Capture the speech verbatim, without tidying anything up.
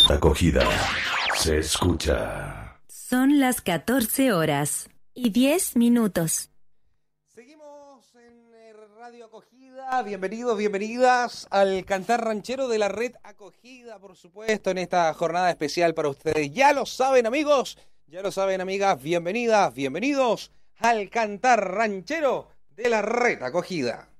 Acogida se escucha. Son las catorce horas y diez minutos. Seguimos en Radio Acogida. Bienvenidos, bienvenidas al Cantar Ranchero de la Red Acogida, por supuesto, en esta jornada especial para ustedes. Ya lo saben, amigos, ya lo saben, amigas. Bienvenidas, bienvenidos al Cantar Ranchero de la Red Acogida.